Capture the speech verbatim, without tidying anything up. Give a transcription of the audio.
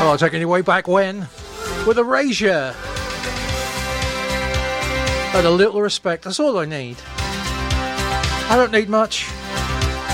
Oh, taking you way back when with Erasure. And a little respect, that's all I need. I don't need much.